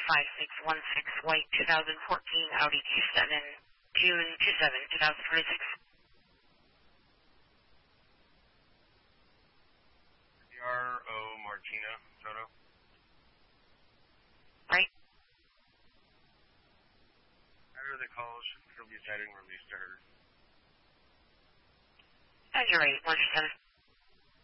5616 white 2014 Audi Q7, June 27, 2026. R.O. Martina, photo. Right. After the call, she'll be setting release to her. You're right, 127.